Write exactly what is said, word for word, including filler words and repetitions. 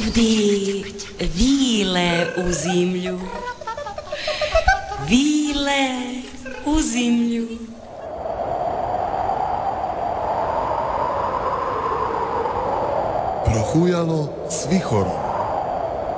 Ovdje vile u zimlju, vile u zimlju. Prohujalo s vihorom.